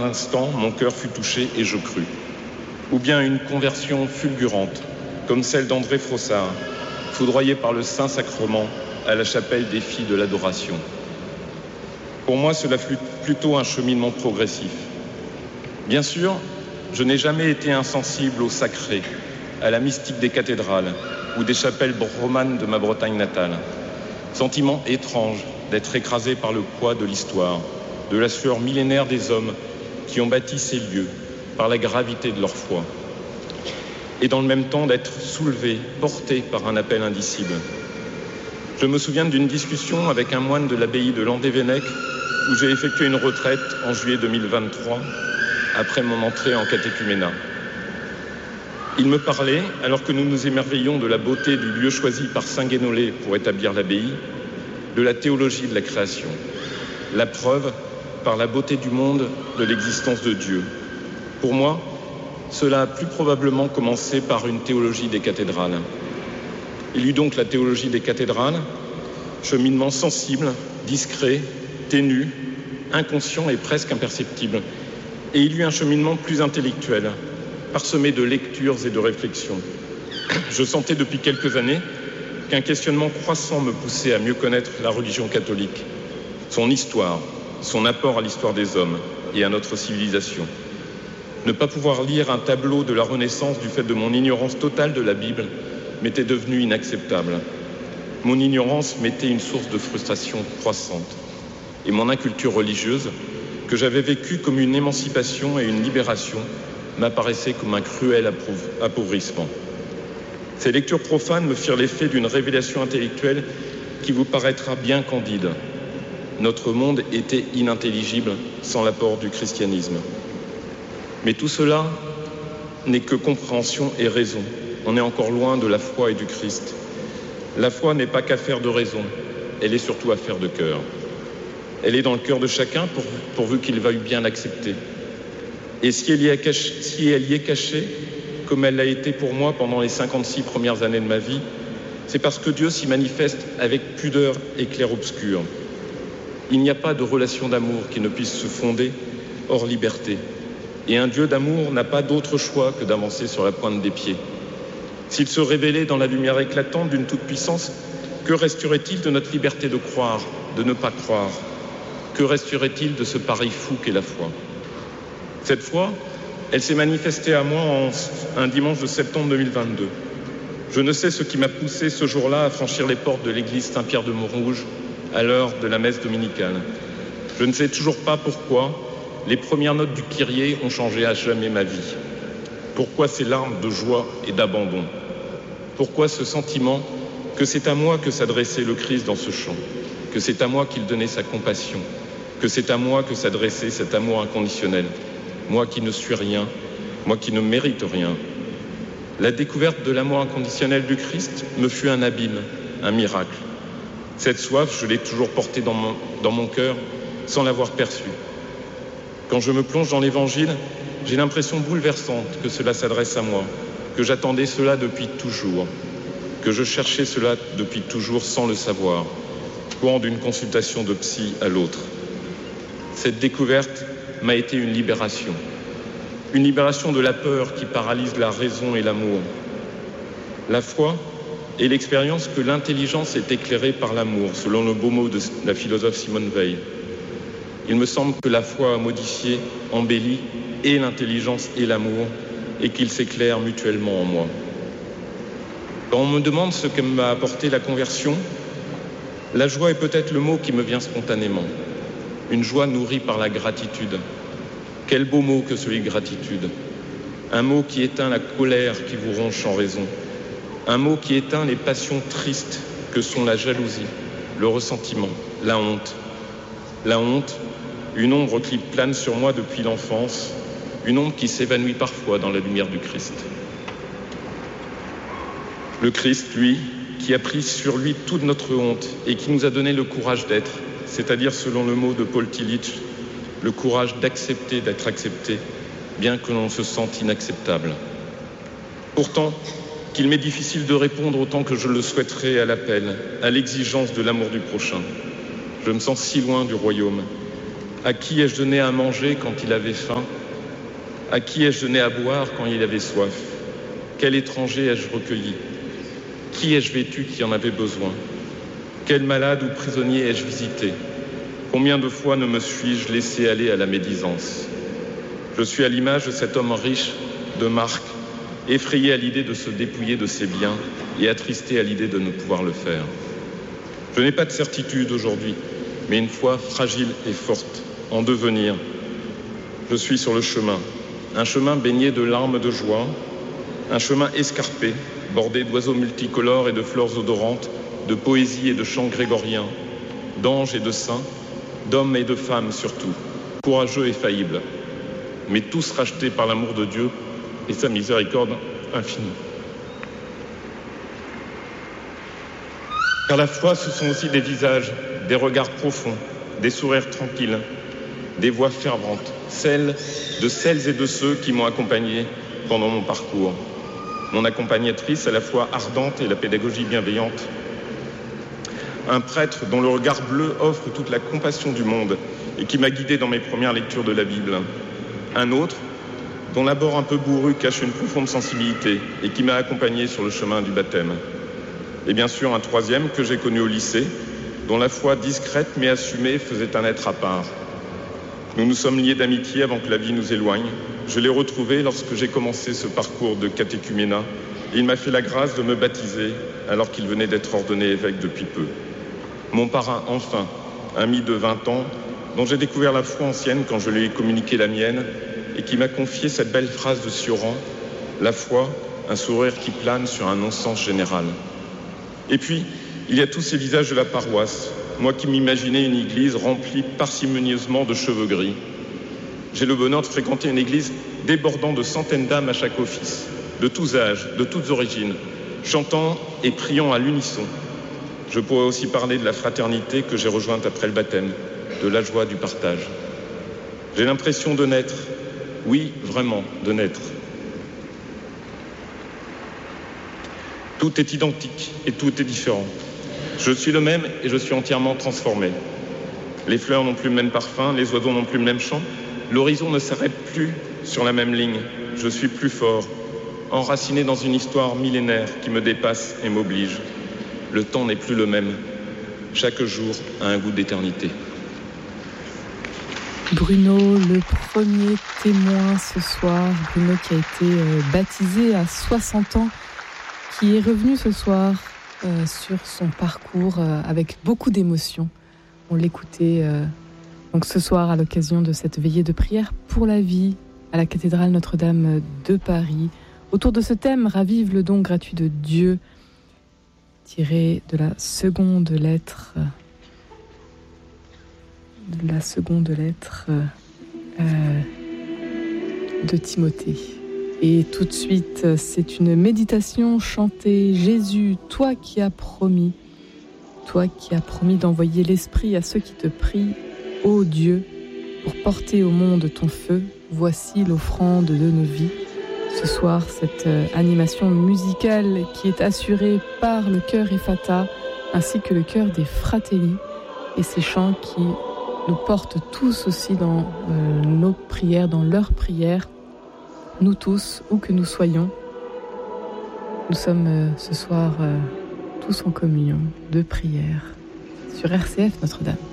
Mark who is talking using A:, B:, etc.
A: instant, mon cœur fut touché et je crus. Ou bien une conversion fulgurante, comme celle d'André Frossard, foudroyé par le Saint-Sacrement à la chapelle des filles de l'adoration. Pour moi, cela fut plutôt un cheminement progressif. Bien sûr, je n'ai jamais été insensible au sacré, à la mystique des cathédrales ou des chapelles romanes de ma Bretagne natale. Sentiment étrange d'être écrasé par le poids de l'histoire, de la sueur millénaire des hommes qui ont bâti ces lieux, par la gravité de leur foi. Et dans le même temps d'être soulevé, porté par un appel indicible. Je me souviens d'une discussion avec un moine de l'abbaye de Landévennec où j'ai effectué une retraite en juillet 2023, après mon entrée en catéchuménat. Il me parlait, alors que nous nous émerveillions de la beauté du lieu choisi par saint Guénolé pour établir l'abbaye, de la théologie de la création, la preuve, par la beauté du monde, de l'existence de Dieu. Pour moi, cela a plus probablement commencé par une théologie des cathédrales. Il y eut donc la théologie des cathédrales, cheminement sensible, discret, ténu, inconscient et presque imperceptible. Et il y eut un cheminement plus intellectuel, parsemé de lectures et de réflexions. Je sentais depuis quelques années qu'un questionnement croissant me poussait à mieux connaître la religion catholique, son histoire, son apport à l'histoire des hommes et à notre civilisation. Ne pas pouvoir lire un tableau de la Renaissance du fait de mon ignorance totale de la Bible m'était devenu inacceptable. Mon ignorance m'était une source de frustration croissante. Et mon inculture religieuse, que j'avais vécue comme une émancipation et une libération, m'apparaissait comme un cruel appauvrissement. Ces lectures profanes me firent l'effet d'une révélation intellectuelle qui vous paraîtra bien candide. Notre monde était inintelligible sans l'apport du christianisme. Mais tout cela n'est que compréhension et raison. On est encore loin de la foi et du Christ. La foi n'est pas qu'affaire de raison, elle est surtout affaire de cœur. Elle est dans le cœur de chacun pourvu qu'il veuille bien l'accepter. Et si elle y est cachée, comme elle l'a été pour moi pendant les 56 premières années de ma vie, c'est parce que Dieu s'y manifeste avec pudeur et clair-obscur. Il n'y a pas de relation d'amour qui ne puisse se fonder hors liberté. Et un Dieu d'amour n'a pas d'autre choix que d'avancer sur la pointe des pieds. S'il se révélait dans la lumière éclatante d'une toute-puissance, que resterait-il de notre liberté de croire, de ne pas croire? Que resterait-il de ce pareil fou qu'est la foi? Cette foi, elle s'est manifestée à moi un dimanche de septembre 2022. Je ne sais ce qui m'a poussé ce jour-là à franchir les portes de l'église Saint-Pierre de Montrouge à l'heure de la messe dominicale. Je ne sais toujours pas pourquoi les premières notes du Kyrie ont changé à jamais ma vie. Pourquoi ces larmes de joie et d'abandon? Pourquoi ce sentiment que c'est à moi que s'adressait le Christ dans ce chant, que c'est à moi qu'il donnait sa compassion, que c'est à moi que s'adressait cet amour inconditionnel, moi qui ne suis rien, moi qui ne mérite rien. La découverte de l'amour inconditionnel du Christ me fut un abîme, un miracle. Cette soif, je l'ai toujours portée dans mon cœur sans l'avoir perçue. Quand je me plonge dans l'Évangile, j'ai l'impression bouleversante que cela s'adresse à moi, que j'attendais cela depuis toujours, que je cherchais cela depuis toujours sans le savoir, courant d'une consultation de psy à l'autre. Cette découverte m'a été une libération de la peur qui paralyse la raison et l'amour. La foi est l'expérience que l'intelligence est éclairée par l'amour, selon le beau mot de la philosophe Simone Veil. Il me semble que la foi a modifié, embelli et l'intelligence et l'amour, et qu'ils s'éclairent mutuellement en moi. Quand on me demande ce que m'a apporté la conversion, la joie est peut-être le mot qui me vient spontanément. Une joie nourrie par la gratitude. Quel beau mot que celui de gratitude. Un mot qui éteint la colère qui vous ronge sans raison. Un mot qui éteint les passions tristes que sont la jalousie, le ressentiment, la honte. La honte, une ombre qui plane sur moi depuis l'enfance, une ombre qui s'évanouit parfois dans la lumière du Christ. Le Christ, lui, qui a pris sur lui toute notre honte et qui nous a donné le courage d'être, c'est-à-dire, selon le mot de Paul Tillich, le courage d'accepter d'être accepté, bien que l'on se sente inacceptable. Pourtant, qu'il m'est difficile de répondre autant que je le souhaiterais à l'appel, à l'exigence de l'amour du prochain. Je me sens si loin du royaume. À qui ai-je donné à manger quand il avait faim? À qui ai-je donné à boire quand il avait soif? Quel étranger ai-je recueilli? Qui ai-je vêtu qui en avait besoin? Quel malade ou prisonnier ai-je visité? Combien de fois ne me suis-je laissé aller à la médisance? Je suis à l'image de cet homme riche de Marc, effrayé à l'idée de se dépouiller de ses biens et attristé à l'idée de ne pouvoir le faire. Je n'ai pas de certitude aujourd'hui, mais une foi fragile et forte, en devenir. Je suis sur le chemin, un chemin baigné de larmes de joie, un chemin escarpé, bordé d'oiseaux multicolores et de fleurs odorantes, de poésie et de chants grégoriens, d'anges et de saints, d'hommes et de femmes surtout, courageux et faillibles, mais tous rachetés par l'amour de Dieu et sa miséricorde infinie. Car la foi, ce sont aussi des visages, des regards profonds, des sourires tranquilles, des voix ferventes, celles et de ceux qui m'ont accompagné pendant mon parcours. Mon accompagnatrice à la fois ardente et la pédagogie bienveillante. Un prêtre dont le regard bleu offre toute la compassion du monde et qui m'a guidé dans mes premières lectures de la Bible. Un autre dont l'abord un peu bourru cache une profonde sensibilité et qui m'a accompagné sur le chemin du baptême. Et bien sûr un troisième que j'ai connu au lycée, dont la foi discrète mais assumée faisait un être à part. Nous nous sommes liés d'amitié avant que la vie nous éloigne. Je l'ai retrouvé lorsque j'ai commencé ce parcours de catéchuménat et il m'a fait la grâce de me baptiser alors qu'il venait d'être ordonné évêque depuis peu. Mon parrain, enfin, ami de 20 ans, dont j'ai découvert la foi ancienne quand je lui ai communiqué la mienne et qui m'a confié cette belle phrase de Sioran, la foi, un sourire qui plane sur un non-sens général. Et puis, il y a tous ces visages de la paroisse, moi qui m'imaginais une église remplie parcimonieusement de cheveux gris. J'ai le bonheur de fréquenter une église débordant de centaines d'âmes à chaque office, de tous âges, de toutes origines, chantant et priant à l'unisson. Je pourrais aussi parler de la fraternité que j'ai rejointe après le baptême, de la joie du partage. J'ai l'impression de naître, oui, vraiment, de naître. Tout est identique et tout est différent. Je suis le même et je suis entièrement transformé. Les fleurs n'ont plus le même parfum, les oiseaux n'ont plus le même chant. L'horizon ne s'arrête plus sur la même ligne. Je suis plus fort, enraciné dans une histoire millénaire qui me dépasse et m'oblige. Le temps n'est plus le même. Chaque jour a un goût d'éternité.
B: Bruno, le premier témoin ce soir. Bruno qui a été baptisé à 60 ans, qui est revenu ce soir sur son parcours avec beaucoup d'émotion. On l'écoutait donc ce soir à l'occasion de cette veillée de prière pour la vie à la cathédrale Notre-Dame de Paris. Autour de ce thème, ravive le don gratuit de Dieu, tiré de la seconde lettre de Timothée. Et tout de suite, c'est une méditation chantée. Jésus, toi qui as promis d'envoyer l'Esprit à ceux qui te prient, ô Dieu, pour porter au monde ton feu, voici l'offrande de nos vies. Ce soir, cette animation musicale qui est assurée par le chœur Ephata ainsi que le chœur des Fratelli et ces chants qui nous portent tous aussi dans nos prières, dans leurs prières. Nous tous, où que nous soyons, nous sommes ce soir tous en communion de prière sur RCF Notre-Dame.